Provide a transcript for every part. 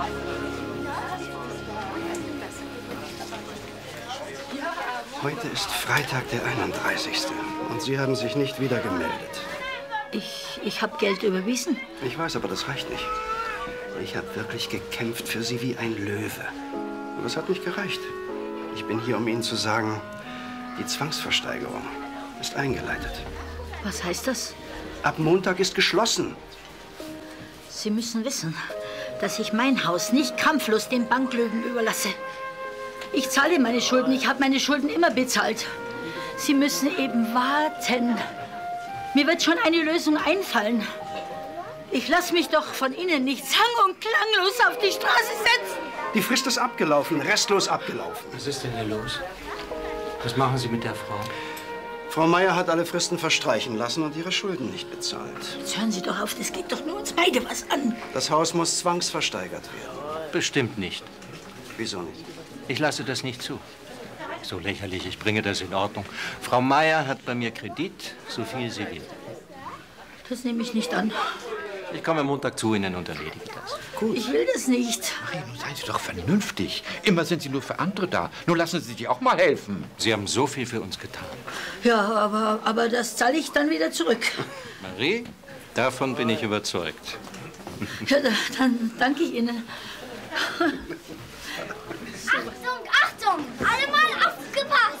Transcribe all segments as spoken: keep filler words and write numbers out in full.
Heute ist Freitag, der einunddreißigste Und Sie haben sich nicht wieder gemeldet. Ich, ich habe Geld überwiesen. Ich weiß, aber das reicht nicht. Ich habe wirklich gekämpft für Sie wie ein Löwe. Und das hat nicht gereicht. Ich bin hier, um Ihnen zu sagen, die Zwangsversteigerung ist eingeleitet. Was heißt das? Ab Montag ist geschlossen. Sie müssen wissen, dass ich mein Haus nicht kampflos den Banklöwen überlasse. Ich zahle meine Schulden. Ich habe meine Schulden immer bezahlt. Sie müssen eben warten. Mir wird schon eine Lösung einfallen. Ich lasse mich doch von Ihnen nicht sang- und klanglos auf die Straße setzen. Die Frist ist abgelaufen, restlos abgelaufen. Was ist denn hier los? Was machen Sie mit der Frau? Frau Meier hat alle Fristen verstreichen lassen und ihre Schulden nicht bezahlt. Jetzt hören Sie doch auf, das geht doch nur uns beide was an. Das Haus muss zwangsversteigert werden. Bestimmt nicht. Wieso nicht? Ich lasse das nicht zu. So lächerlich, ich bringe das in Ordnung. Frau Meier hat bei mir Kredit, so viel sie will. Das nehme ich nicht an. Ich komme Montag zu Ihnen und erledige das. Gut. Ich will das nicht. Marie, nun seien Sie doch vernünftig. Immer sind Sie nur für andere da. Nun lassen Sie sich auch mal helfen. Sie haben so viel für uns getan. Ja, aber, aber das zahle ich dann wieder zurück. Marie, davon bin ich überzeugt. Ja, dann danke ich Ihnen. Achtung, Achtung! Alle mal aufgepasst!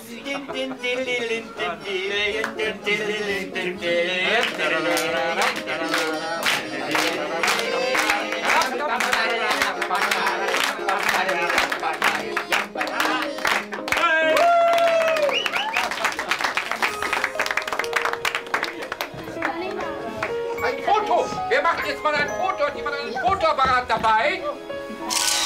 Ein Foto! Wer macht jetzt mal ein Foto? Hat jemand einen Fotoapparat dabei?